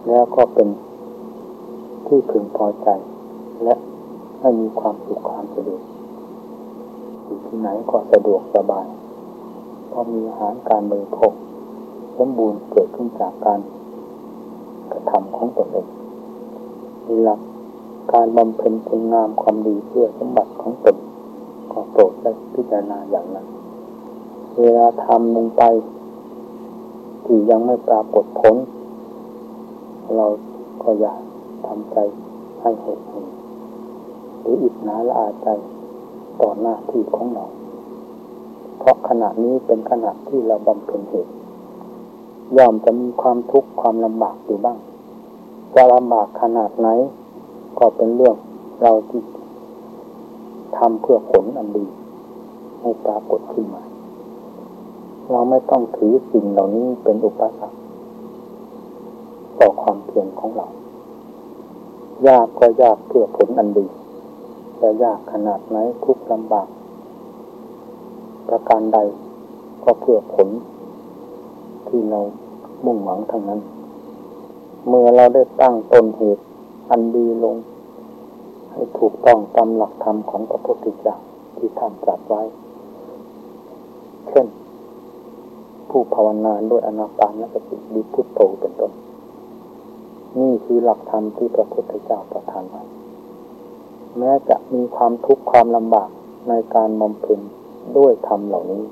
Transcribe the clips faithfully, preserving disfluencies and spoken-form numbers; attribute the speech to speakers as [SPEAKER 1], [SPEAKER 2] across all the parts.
[SPEAKER 1] แล้วก็เป็นที่พึงพอใจและให้มีความสุขความสะดวกอยู่ที่ไหนก็สะดวกสบายเพราะมีอาหารการบริโภคสมบูรณ์เกิดขึ้นจากการกระทำของตนเองมีหลักการบำเพ็ญคุณงามความดีเพื่อสมบัติของตนก็โปรดได้พิจารณาอย่างนั้นเวลาทำลงไปที่ยังไม่ปรากฏผลเราก็อย่าทำใจให้หดหู่หรืออิจฉาละอาใจต่อหน้าที่ของเราเพราะขณะนี้เป็นขณะที่เราบำเพ็ญเหตุย่อมจะมีความทุกข์ความลำบากอยู่บ้างจะลำบากขนาดไหนก็เป็นเรื่องเราที่ทำเพื่อผลอันดีให้ปรากฏขึ้นมาเราไม่ต้องถือสิ่งเหล่านี้เป็นอุปสรรคต่อความเพียรของเรายากก็ยากเพื่อผลอันดีจะยากขนาดไหนทุกข์ลำบากประการใดก็เพื่อผลที่เรามุ่งหวังทั้งนั้นเมื่อเราได้ตั้งต้นเหตุอันดีลงให้ถูกต้องตามหลักธรรมของพระพุทธเจ้าที่ท่านตรัสไว้เช่นผู้ภาวนาด้วยอานาปานสติหรือพุทโธเป็นต้นนี่คือหลักธรรมที่พระพุทธเจ้าประทานไว้แม้จะมีความทุกข์ความลำบากในการบำเพ็ญด้วยธรรมเหล่านี้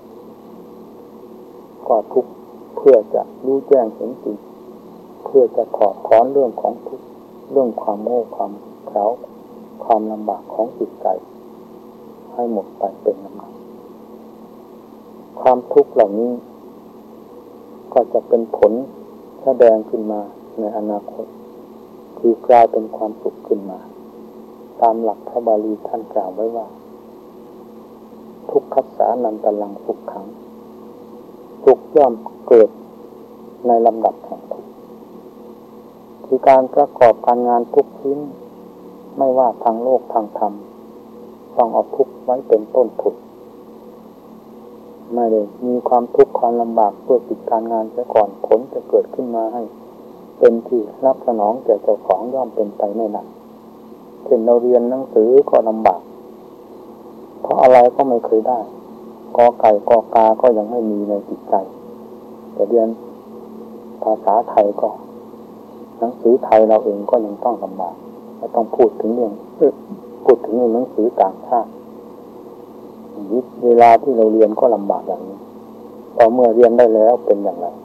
[SPEAKER 1] ก็ทุกข์เพื่อจะรู้แจ้งเห็นจริงเพื่อจะถอดถอนเรื่องของทุกข์เรื่องความโง่ความเขลาความลำบากของจิตใจให้หมดไปเป็นลำดับความทุกข์เหล่านี้ก็จะเป็นผลแสดงขึ้นมาในอนาคตคือกลายเป็นความสุขขึ้นมาตามหลักพระบาลีท่านกล่าวไว้ว่าทุกขัสสานันตลังสุขขังทุกข์ย่อมเกิดในลำดับแห่งทุกข์คือการประกอบการงานทุกชิ้นไม่ว่าทางโลกทางธรรมต้องเอาทุกข์ไว้เป็นต้นทุนไม่ได้มีความทุกข์ความลำบากเพื่อปิดการงานเสียก่อนผลจะเกิดขึ้นมาให้เป็นที่รับสนองแก่เจ้าของย่อมเป็นไปไม่นานเช่นเราเรียนหนังสือก็ลำบากเพราะอะไรก็ไม่เคยได้กอไก่กอกาก็ยังไม่มีในจิตใจแต่เรียนภาษาไทยก็หนังสือไทยเราเองก็ยังต้องลำบากไม่ต้องพูดถึงเรื่องพูดถึงเรื่องหนังสือต่างชาติเวลาที่เราเรียนก็ลำบากอย่างนี้พอเมื่อเรียนได้แล้วเป็นอย่างไร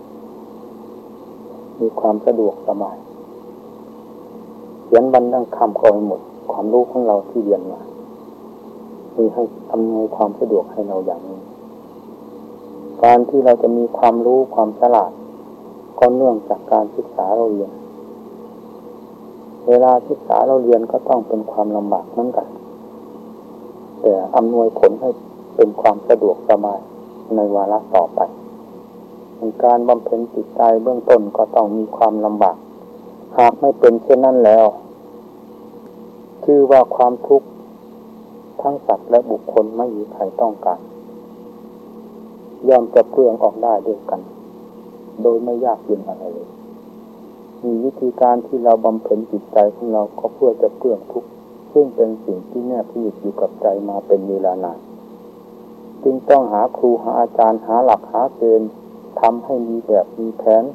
[SPEAKER 1] มีความสะดวกสบายเขียนวันนั่งคำก็ให้หมดความรู้ของเราที่เรียนมามีให้อำนวยความสะดวกให้เราอย่างนี้การที่เราจะมีความรู้ความฉลาดก็เนื่องจากการศึกษาเราเรียนเวลาศึกษาเราเรียนก็ต้องเป็นความลำบากเหมือนกันแต่อำนวยผลให้เป็นความสะดวกสบายในวาระต่อไปในการบำเพ็ญจิตใจเบื้องต้นก็ต้องมีความลำบากหากไม่เป็นเช่นนั้นแล้วชื่อว่าความทุกข์ทั้งสัตว์และบุคคลไม่มีใครต้องการย่อมจะเปลื้องออกได้ด้วยกันโดยไม่ยากเย็นอะไรเลยมีวิธีการที่เราบำเพ็ญจิตใจของเราก็เพื่อจะเปลื้องทุกข์ซึ่งเป็นสิ่งที่แนบพิตอยู่กับใจมาเป็นเวลานานจึงต้องหาครูหาอาจารย์หาหลักหาเกณฑ์ทำให้มีแบบมีแผน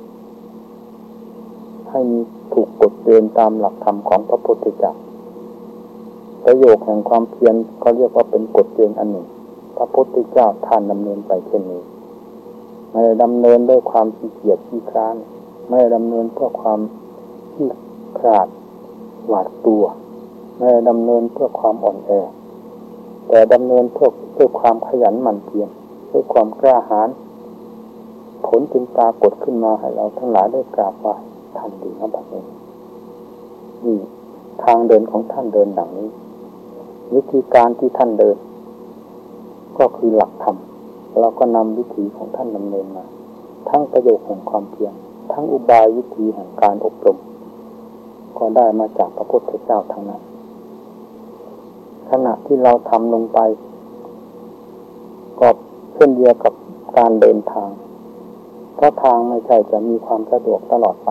[SPEAKER 1] ให้มีถูกกฎเกณฑ์ตามหลักธรรมของพระพุทธเจ้าประโยคแห่งความเพียรก็เรียกว่าเป็นกฎเกณฑ์อันหนึ่งพระพุทธเจ้าท่านดำเนินไปเช่นนี้ไม่ดำเนินด้วยความขี้เกียจขี้คร้านไม่ดำเนินเพื่อความขี้ขลาดหวาดกลัวไม่ดำเนินเพื่อความอ่อนแอแต่ดำเนินเพื่อเพื่อความขยันหมั่นเพียรเพื่อความกล้าหาญผลจึงปรากฏขึ้นมาให้เราทั้งหลายได้กราบไหว้ท่านดีนะบัดนี้นี่ทางเดินของท่านเดินดังนี้วิธีการที่ท่านเดินก็คือหลักธรรมเราก็นำวิธีของท่านดำเนินมาทั้งประโยชน์แห่งความเพียรทั้งอุบายวิธีแห่งการอบรมก็ได้มาจากพระพุทธเจ้าทั้งนั้นขณะที่เราทำลงไปก็เช่นเดียวกับการเดินทางเพราะทางไม่ใช่จะมีความสะดวกตลอดไป